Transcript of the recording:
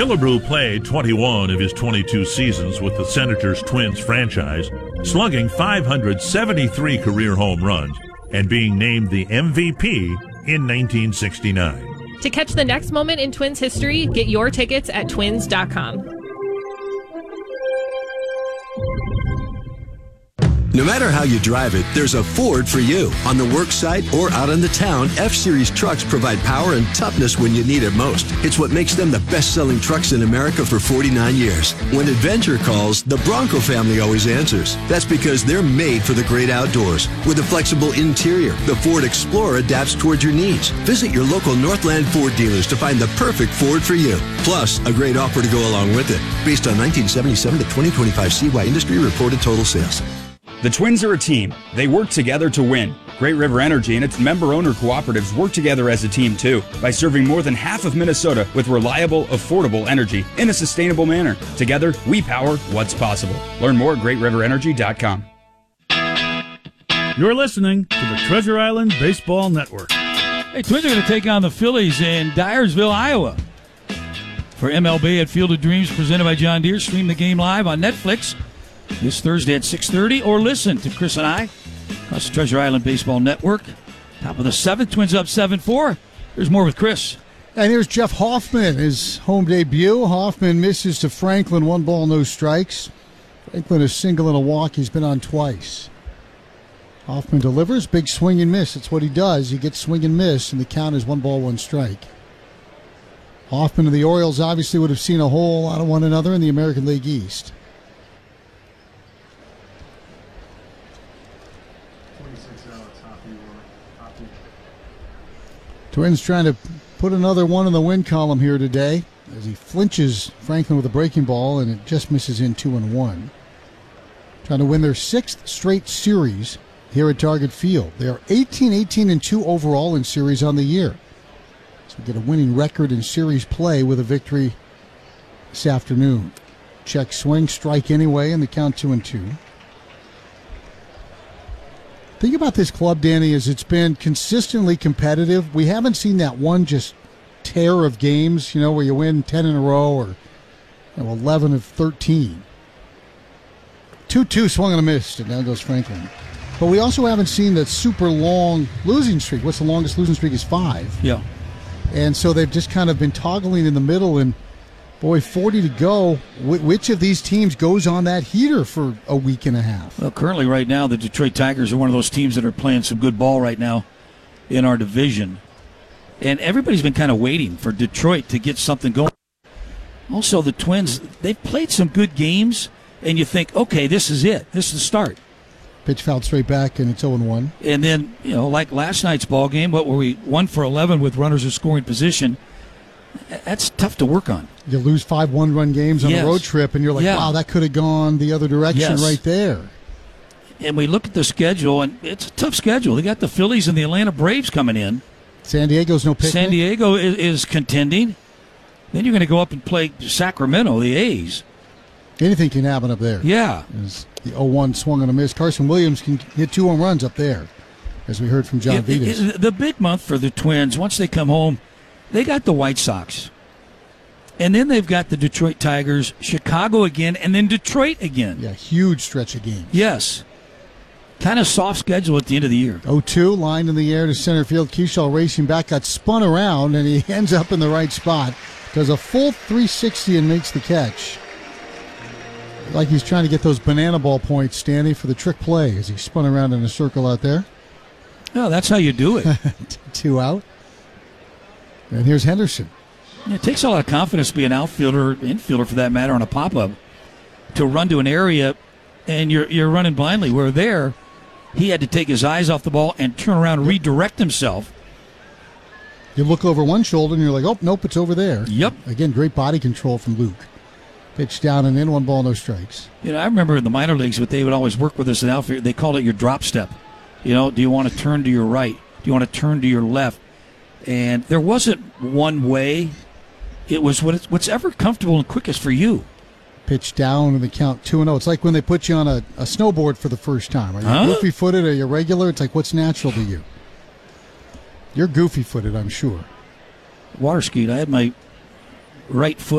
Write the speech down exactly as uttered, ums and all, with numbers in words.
Killebrew played twenty-one of his twenty-two seasons with the Senators Twins franchise, slugging five hundred seventy-three career home runs and being named the M V P in nineteen sixty-nine. To catch the next moment in Twins history, get your tickets at twins dot com. No matter how you drive it, there's a Ford for you. On the work site or out on the town, F-Series trucks provide power and toughness when you need it most. It's what makes them the best-selling trucks in America for forty-nine years. When adventure calls, the Bronco family always answers. That's because they're made for the great outdoors. With a flexible interior, the Ford Explorer adapts towards your needs. Visit your local Northland Ford dealers to find the perfect Ford for you. Plus, a great offer to go along with it. Based on nineteen seventy-seven to twenty twenty-five C Y industry reported total sales. The Twins are a team. They work together to win. Great River Energy and its member-owner cooperatives work together as a team, too, by serving more than half of Minnesota with reliable, affordable energy in a sustainable manner. Together, we power what's possible. Learn more at great river energy dot com. You're listening to the Treasure Island Baseball Network. Hey, Twins are going to take on the Phillies in Dyersville, Iowa. For M L B at Field of Dreams, presented by John Deere. Stream the game live on Netflix this Thursday at six thirty, or listen to Chris and I across the Treasure Island Baseball Network. Top of the seventh, Twins up seven four. There's more with Chris. And here's Jeff Hoffman, his home debut. Hoffman misses to Franklin, one ball, no strikes. Franklin a single and a walk. He's been on twice. Hoffman delivers, big swing and miss. That's what he does. He gets swing and miss, and the count is one ball, one strike. Hoffman and the Orioles obviously would have seen a whole lot of one another in the American League East. Twins trying to put another one in the win column here today as he flinches Franklin with a breaking ball, and it just misses in two and one. Trying to win their sixth straight series here at Target Field. They are eighteen, eighteen, and two overall in series on the year. So we get a winning record in series play with a victory this afternoon. Check swing, strike anyway, and the count two and two. Think about this club, Danny, as it's been consistently competitive. We haven't seen that one just tear of games, you know, where you win ten in a row or you know, eleven of thirteen. two two swung and a missed, and down goes Franklin. But we also haven't seen that super long losing streak. What's the longest losing streak is five. Yeah. And so they've just kind of been toggling in the middle, and boy, forty to go. Wh- which of these teams goes on that heater for a week and a half? Well, currently right now, the Detroit Tigers are one of those teams that are playing some good ball right now in our division. And everybody's been kind of waiting for Detroit to get something going. Also, the Twins, they've played some good games, and you think, okay, this is it. This is the start. Pitch fouled straight back, and it's oh and one. And then, you know, like last night's ball game, what were we, one for eleven with runners in scoring position. That's tough to work on. You lose five one-run games on yes. a road trip, and you're like, yeah. wow, that could have gone the other direction yes. right there. And we look at the schedule, and it's a tough schedule. They got the Phillies and the Atlanta Braves coming in. San Diego's no picnic. San Diego is, is contending. Then you're going to go up and play Sacramento, the A's. Anything can happen up there. Yeah. As the oh one swung on a miss. Carson Williams can hit two home runs up there, as we heard from John It, Vitas. it, the big month for the Twins, once they come home, they got the White Sox. And then they've got the Detroit Tigers, Chicago again, and then Detroit again. Yeah, huge stretch of games. Yes. Kind of soft schedule at the end of the year. oh two, lined in the air to center field. Keyshaw racing back, got spun around, and he ends up in the right spot. Does a full three sixty and makes the catch. Like he's trying to get those banana ball points, Stanley, for the trick play as he spun around in a circle out there. Oh, that's how you do it. Two out. And here's Henderson. It takes a lot of confidence to be an outfielder, infielder for that matter, on a pop-up, to run to an area and you're you're running blindly. Where there, he had to take his eyes off the ball and turn around and redirect himself. You look over one shoulder and you're like, oh, nope, it's over there. Yep. Again, great body control from Luke. Pitch down and in, one ball, no strikes. You know, I remember in the minor leagues, what they would always work with us in outfield, they called it your drop step. You know, do you want to turn to your right? Do you want to turn to your left? And there wasn't one way. It was what what's ever comfortable and quickest for you. Pitch down and the count two and oh. It's like when they put you on a, a snowboard for the first time. Are you huh? goofy-footed? Are you regular? It's like, what's natural to you? You're goofy-footed, I'm sure. Water skiing. I had my right foot